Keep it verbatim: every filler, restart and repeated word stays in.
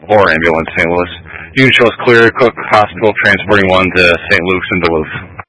or ambulance, Saint Louis. You can show us clear, Cook Hospital, transporting one to Saint Luke's and Duluth.